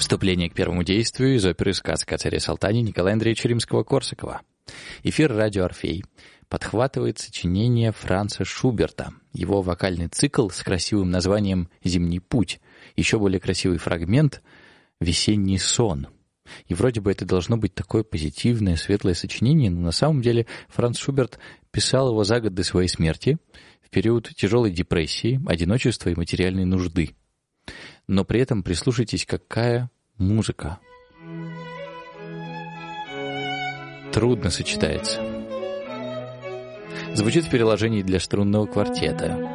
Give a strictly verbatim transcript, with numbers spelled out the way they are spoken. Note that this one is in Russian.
Вступление к первому действию из оперы «Сказка о царе Салтане» Николая Андреевича Римского-Корсакова. Эфир «Радио Орфей» подхватывает сочинение Франца Шуберта, его вокальный цикл с красивым названием «Зимний путь», еще более красивый фрагмент «Весенний сон». И вроде бы это должно быть такое позитивное, светлое сочинение, но на самом деле Франц Шуберт писал его за год до своей смерти, в период тяжелой депрессии, одиночества и материальной нужды. Но при этом прислушайтесь, какая музыка. Трудно сочетается. Звучит в переложении для струнного квартета.